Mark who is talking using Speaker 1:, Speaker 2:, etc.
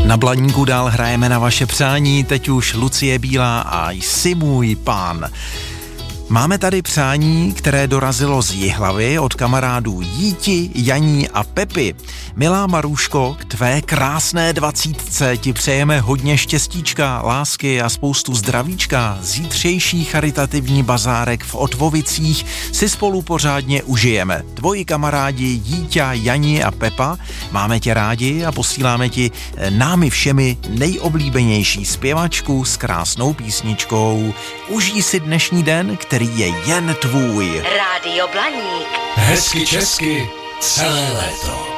Speaker 1: Na Blaníku dál hrajeme na vaše přání, teď už Lucie Bílá a Jsi můj pán. Máme tady přání, které dorazilo z Jihlavy od kamarádů Jíti, Janí a Pepy. Milá Maruško, k tvé krásné 20 ti přejeme hodně štěstíčka, lásky a spoustu zdravíčka. Zítřejší charitativní bazárek v Otvovicích si spolu pořádně užijeme. Tvoji kamarádi Jíťa, Jani a Pepa, máme tě rádi a posíláme ti námi všemi nejoblíbenější zpěvačku s krásnou písničkou. Užij si dnešní den, který je jen tvůj.
Speaker 2: Rádio Blaník.
Speaker 3: Hezky česky celé léto.